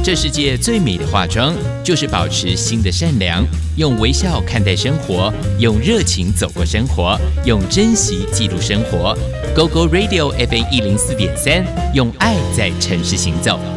这世界最美的化妆，就是保持心的善良，用微笑看待生活，用热情走过生活，用珍惜记录生活。Go Go Radio FM 104.3，用爱在城市行走。